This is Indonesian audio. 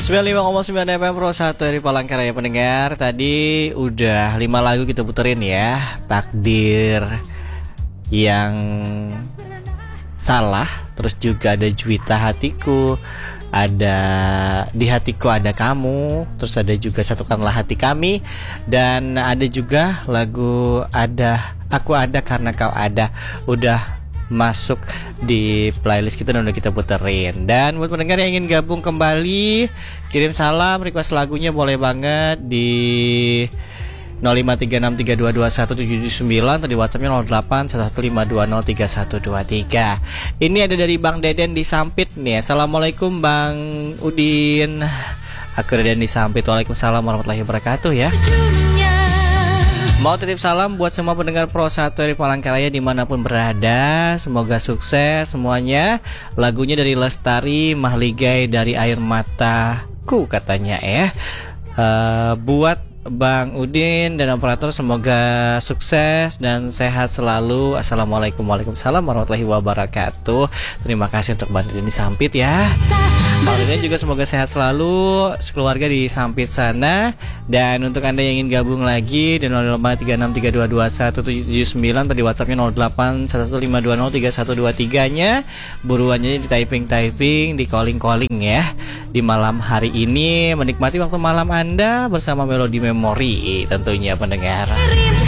95,9 FM Pro 1 dari Palangkaraya pendengar. Tadi udah 5 lagu kita puterin ya. Takdir yang salah, terus juga ada Juwita Hatiku, ada Di Hatiku Ada Kamu, terus ada juga Satukanlah Hati Kami, dan ada juga lagu Ada Aku Ada Karena Kau Ada. Udah masuk di playlist kita dan udah kita puterin. Dan buat pendengar yang ingin gabung kembali, kirim salam, request lagunya boleh banget di 0536322179 atau di WhatsAppnya 081152032123. Ini ada dari Bang Deden di Sampit nih. Assalamualaikum Bang Udin. Aku Deden di Sampit. Waalaikumsalam warahmatullahi wabarakatuh ya. Mau titip salam buat semua pendengar Pro 1 dari Palangkaraya dimanapun berada. Semoga sukses semuanya. Lagunya dari Lestari Mahligai dari Air Mataku katanya ya. Buat Bang Udin dan operator semoga sukses dan sehat selalu. Assalamualaikum warahmatullahi wabarakatuh. Terima kasih untuk Bang Udin di Sampit ya. Bang Udin juga semoga sehat selalu, sekeluarga di Sampit sana. Dan untuk Anda yang ingin gabung lagi di 0536322179 atau di WhatsAppnya 081152032123 nya buruannya di typing, di calling ya. Di malam hari ini menikmati waktu malam Anda bersama Melodi Memori tentunya pendengar.